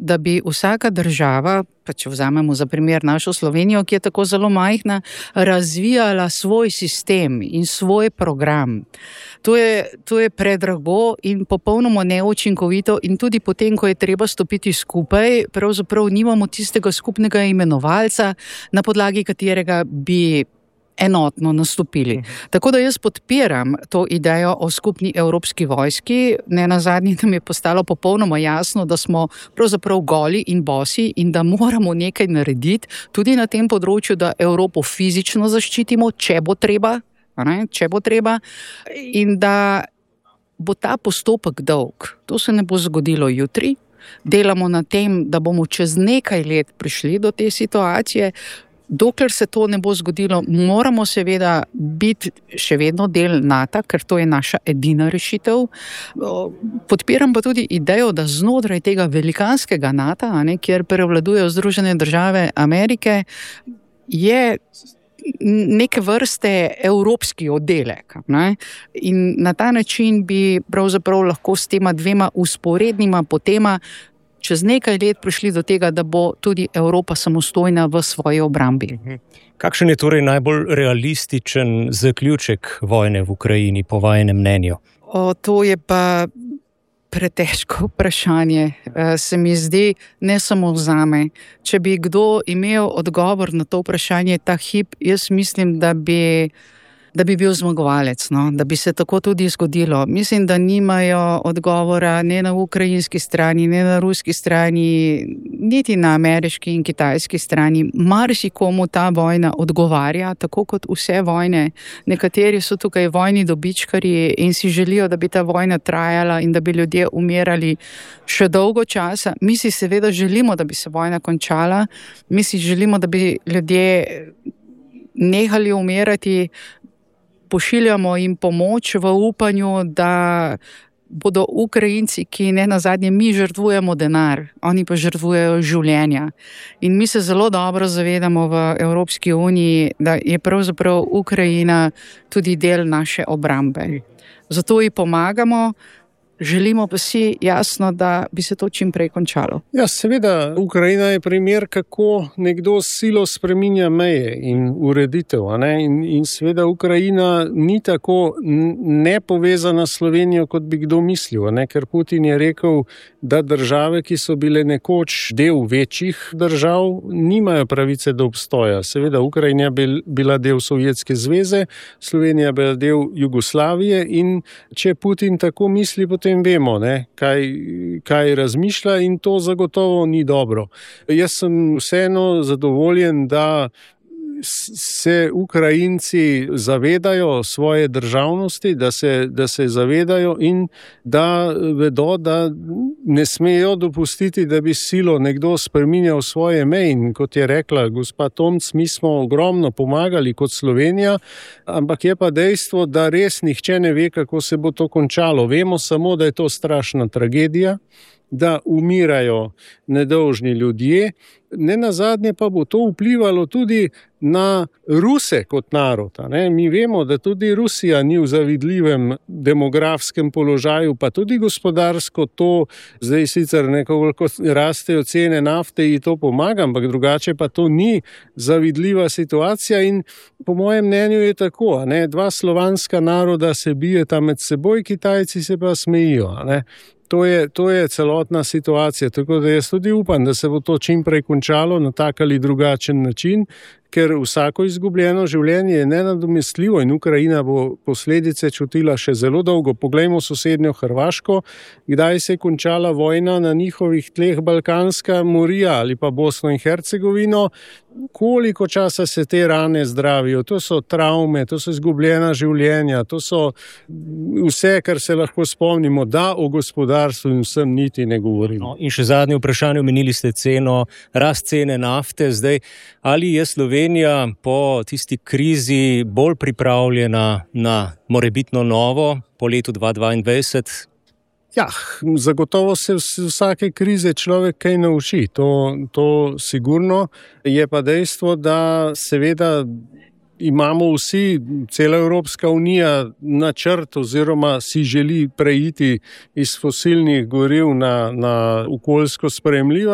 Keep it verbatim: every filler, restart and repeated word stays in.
da bi vsaka država, pa če vzamemo za primer našo Slovenijo, ki je tako zelo majhna, razvijala svoj sistem in svoj program. To je, to je predrago in popolnoma neučinkovito in tudi potem, ko je treba stopiti skupaj, pravzaprav nimamo tistega skupnega imenovalca, na podlagi katerega bi enotno nastopili. Tako da jaz podpiram to idejo o skupni evropski vojski. Ne nazadnje nam je postalo popolnoma jasno, da smo pravzaprav goli in bosi in da moramo nekaj narediti tudi na tem področju, da Evropo fizično zaščitimo, če bo treba, ne, če bo treba, in da bo ta postopek dolg. To se ne bo zgodilo jutri. Delamo na tem, da bomo čez nekaj let prišli do te situacije. Dokler se to ne bo zgodilo, moramo seveda biti še vedno del NATO, ker to je naša edina rešitev. Podpiram pa tudi idejo, da znotraj tega velikanskega NATO, ne, kjer prevladujejo Združene države Amerike, je neke vrste evropski oddelek. Ne? In na ta način bi pravzaprav lahko s tema dvema usporednima potema čez nekaj let prišli do tega, da bo tudi Evropa samostojna v svoji obrambi. Kakšen je torej najbolj realističen zaključek vojne v Ukrajini, po vajinem mnenju? O, to je pa pretežko vprašanje. Se mi zdi, ne samo zame. Če bi kdo imel odgovor na to vprašanje ta hip, jaz mislim, da bi da bi bil zmagovalec, no? Da bi se tako tudi zgodilo. Mislim, da nimajo odgovora ne na ukrajinski strani, ne na ruski strani, niti na ameriški in kitajski strani. Marsikomu ta vojna odgovarja, tako kot vse vojne. Nekateri so tukaj vojni dobičkarji in si želijo, da bi ta vojna trajala in da bi ljudje umirali še dolgo časa. Mi si seveda želimo, da bi se vojna končala. Mi si želimo, da bi ljudje nehali umirati. Pošiljamo jim pomoč v upanju, da bodo Ukrajinci, ki ne nazadnje mi žrtvujemo denar, oni pa žrtvujejo življenja. In mi se zelo dobro zavedamo v Evropski uniji, da je pravzaprav Ukrajina tudi del naše obrambe. Zato ji pomagamo. Želimo pa si jasno, da bi se to čim prej končalo. Ja, seveda, Ukrajina je primer, kako nekdo s silo spreminja meje in ureditev. A ne? In, in seveda Ukrajina ni tako nepovezana s Slovenijo, kot bi kdo mislil. A ne? Ker Putin je rekel, da države, ki so bile nekoč del večjih držav, nimajo pravice do obstoja. Seveda, Ukrajina je bila del Sovjetske zveze, Slovenija je bila del Jugoslavije in če Putin tako misli, potem Potem vemo, ne, kaj, kaj razmišlja in to zagotovo ni dobro. Jaz sem vseeno zadovoljen, da se Ukrajinci zavedajo svoje državnosti, da se, da se zavedajo in da vedo, da ne smejo dopustiti, da bi silo nekdo spreminjal svoje meje. In kot je rekla gospa Tomc, mi smo ogromno pomagali kot Slovenija, ampak je pa dejstvo, da res nihče ne ve, kako se bo to končalo. Vemo samo, da je to strašna tragedija, da umirajo nedolžni ljudje. Ne nazadnje pa bo to vplivalo tudi na Ruse kot narod. Ne? Mi vemo, da tudi Rusija ni v zavidljivem demografskem položaju, pa tudi gospodarsko to, zdaj sicer nekoliko rastejo cene nafte in to pomaga, ampak drugače pa to ni zavidljiva situacija in po mojem mnenju je tako. Ne? Dva slovanska naroda se bijeta med seboj, Kitajci se pa smejijo. Ne? To je, to je celotna situacija, tako da jaz tudi upam, da se bo to čim prej končalo na tak ali drugačen način, ker vsako izgubljeno življenje je nenadomestljivo in Ukrajina bo posledice čutila še zelo dolgo. Poglejmo sosednjo Hrvaško, kdaj se je končala vojna na njihovih tleh, Balkanska morija ali pa Bosno in Hercegovino, koliko časa se te rane zdravijo, to so travme, to so izgubljena življenja, to so vse, kar se lahko spomnimo, da o gospodarstvu in vsem niti ne govorimo. No, in še zadnje vprašanje, omenili ste ceno, rast cene nafte, zdaj, ali je Slovenija po tisti krizi bolj pripravljena na morebitno novo po letu dva tisoč dvaindvajset? Ja, zagotovo se vsake krize človek kaj nauči, to, to sigurno. Je pa dejstvo, da seveda imamo vsi, cela Evropska unija načrt oziroma si želi preiti iz fosilnih goriv na, na okoljsko sprejemljiva